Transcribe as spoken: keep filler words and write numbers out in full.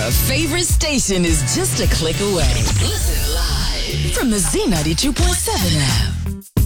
Your favorite station is just a click away. Listen live from the Z ninety-two point seven app.